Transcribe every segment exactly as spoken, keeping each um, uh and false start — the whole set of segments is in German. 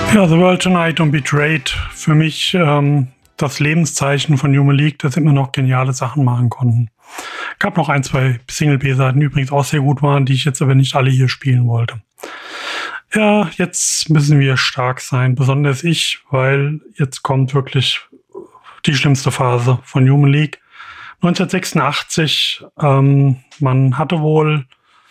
Ja, The World Tonight und Betrayed. Für mich ähm, das Lebenszeichen von Human League, dass sie immer noch geniale Sachen machen konnten. Gab noch ein, zwei Single-B-Seiten, die übrigens auch sehr gut waren, die ich jetzt aber nicht alle hier spielen wollte. Ja, jetzt müssen wir stark sein, besonders ich, weil jetzt kommt wirklich die schlimmste Phase von Human League. neunzehnhundertsechsundachtzig, ähm, man hatte wohl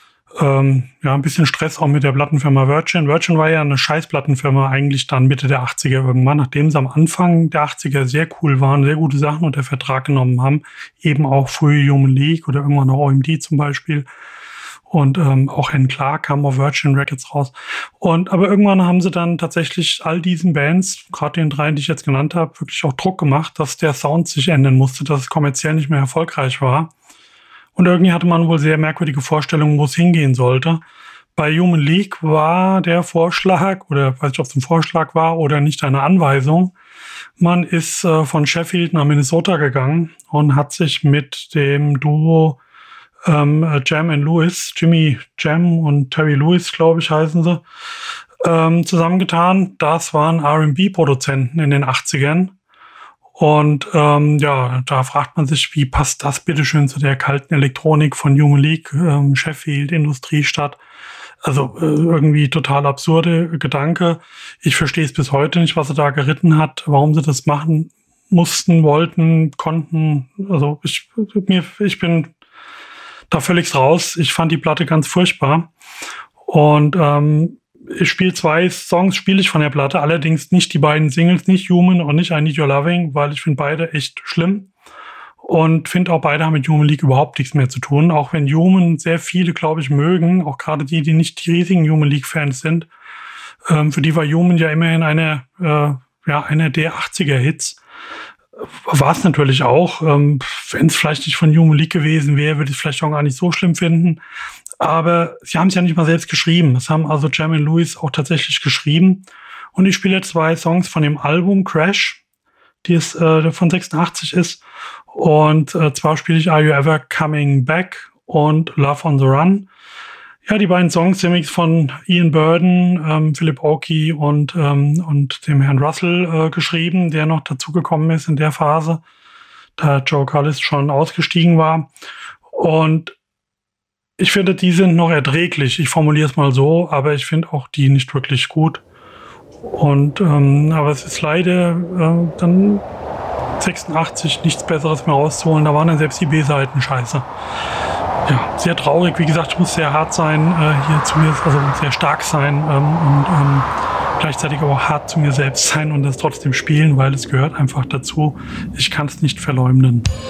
ähm, ja ein bisschen Stress auch mit der Plattenfirma Virgin. Virgin war ja eine Scheiß-Plattenfirma eigentlich dann Mitte der achtziger irgendwann, nachdem sie am Anfang der achtziger sehr cool waren, sehr gute Sachen unter Vertrag genommen haben, eben auch frühe Human League oder irgendwann auch O M D zum Beispiel. Und ähm, auch Anne Clark kam auf Virgin Records raus. Und aber irgendwann haben sie dann tatsächlich all diesen Bands, gerade den dreien, die ich jetzt genannt habe, wirklich auch Druck gemacht, dass der Sound sich ändern musste, dass es kommerziell nicht mehr erfolgreich war. Und irgendwie hatte man wohl sehr merkwürdige Vorstellungen, wo es hingehen sollte. Bei Human League war der Vorschlag, oder weiß nicht, ob es ein Vorschlag war oder nicht eine Anweisung, man ist äh, von Sheffield nach Minnesota gegangen und hat sich mit dem Duo ähm, Jam and Lewis, Jimmy Jam und Terry Lewis, glaube ich, heißen sie, ähm, zusammengetan. Das waren R and B-Produzenten in den achtzigern. Und ähm, ja, da fragt man sich, wie passt das bitteschön zu der kalten Elektronik von Human League, ähm, Sheffield, Industriestadt. Also äh, irgendwie total absurde Gedanke. Ich verstehe es bis heute nicht, was er da geritten hat, warum sie das machen mussten, wollten, konnten. Also ich, mir, ich bin da völlig raus. Ich fand die Platte ganz furchtbar. Und ähm, ich spiele zwei Songs, spiele ich von der Platte, allerdings nicht die beiden Singles, nicht Human und nicht I Need Your Loving, weil ich finde beide echt schlimm und finde auch beide haben mit Human League überhaupt nichts mehr zu tun, auch wenn Human sehr viele, glaube ich, mögen, auch gerade die, die nicht die riesigen Human League-Fans sind. Ähm, für die war Human ja immerhin eine, äh, ja, einer der achtziger-Hits. War es natürlich auch. Ähm, wenn es vielleicht nicht von Human League gewesen wäre, würde ich es vielleicht auch gar nicht so schlimm finden. Aber sie haben es ja nicht mal selbst geschrieben. Das haben also Jam and Lewis auch tatsächlich geschrieben. Und ich spiele zwei Songs von dem Album Crash, die es äh, von sechsundachtzig ist. Und äh, zwar spiele ich Are You Ever Coming Back und Love on the Run. Ja, die beiden Songs sind von Ian Burden, ähm, Philip Oakey und, ähm, und dem Herrn Russell äh, geschrieben, der noch dazugekommen ist in der Phase, da Joe Cullis schon ausgestiegen war. Und ich finde, die sind noch erträglich. Ich formuliere es mal so, aber ich finde auch die nicht wirklich gut. Und ähm, aber es ist leider äh, dann sechsundachtzig nichts Besseres mehr rauszuholen. Da waren dann selbst die B-Seiten scheiße. Ja, sehr traurig. Wie gesagt, ich muss sehr hart sein äh, hier zu mir, also sehr stark sein ähm, und ähm, gleichzeitig auch hart zu mir selbst sein und das trotzdem spielen, weil es gehört einfach dazu. Ich kann es nicht verleugnen.